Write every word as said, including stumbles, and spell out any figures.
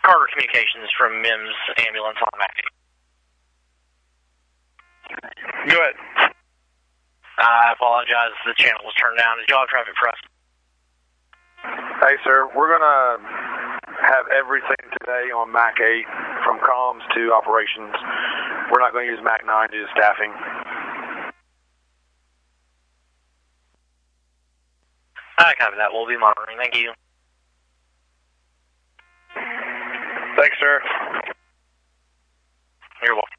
Carter Communications from Mims Ambulance on Mac eight. Go ahead. I apologize. The channel was turned down. Did y'all have traffic press? Hey, sir. We're going to have everything today on Mac eight, from comms to operations. We're not going to use Mac nine due to staffing. I copy that. We'll be monitoring. Thank you. Thanks, sir. You're welcome.